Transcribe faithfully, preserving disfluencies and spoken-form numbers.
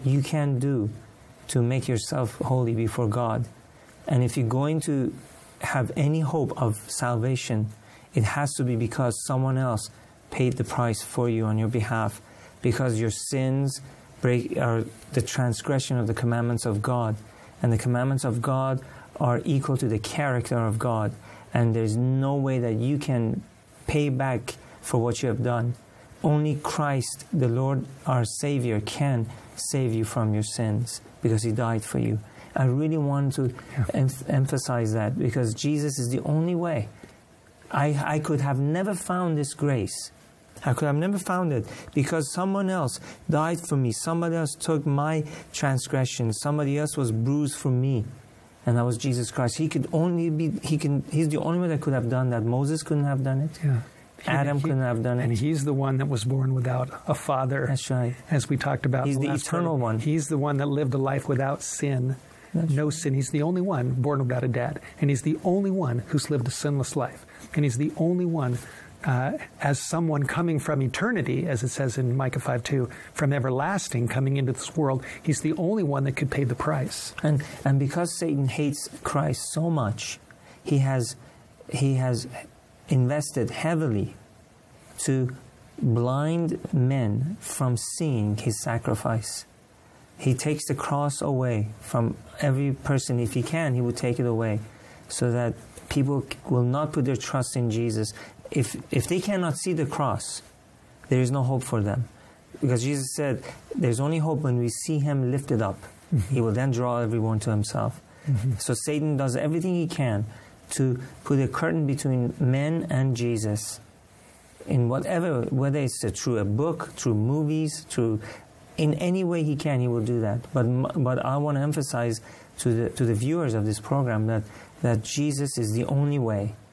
you can do to make yourself holy before God. And if you're going to have any hope of salvation, it has to be because someone else paid the price for you on your behalf, because your sins break are the transgression of the commandments of God, and the commandments of God are equal to the character of God, and there's no way that you can pay back for what you have done. Only Christ, the Lord, our Savior, can save you from your sins because He died for you. I really want to yeah. em- emphasize that, because Jesus is the only way. I, I could have never found this grace. I could have never found it because someone else died for me. Somebody else took my transgression. Somebody else was bruised for me. And that was Jesus Christ. He could only be, he can, He's the only one that could have done that. Moses couldn't have done it. Yeah. Adam he, couldn't have done it. And He's the one that was born without a father. That's right. As we talked about. He's the, the eternal part. one. He's the one that lived a life without sin. That's no right. sin. He's the only one born without a dad. And He's the only one who's lived a sinless life. And He's the only one, uh, as someone coming from eternity, as it says in Micah five two, from everlasting coming into this world, He's the only one that could pay the price. And and because Satan hates Christ so much, he has he has invested heavily to blind men from seeing His sacrifice. He takes the cross away from every person. If He can, He would take it away, so that people will not put their trust in Jesus. If if they cannot see the cross, there is no hope for them. Because Jesus said, there's only hope when we see Him lifted up. Mm-hmm. He will then draw everyone to Himself. Mm-hmm. So Satan does everything he can to put a curtain between men and Jesus. In whatever, whether it's through a book, through movies, through, in any way he can, he will do that. But but I want to emphasize to the to the viewers of this program that that Jesus is the only way.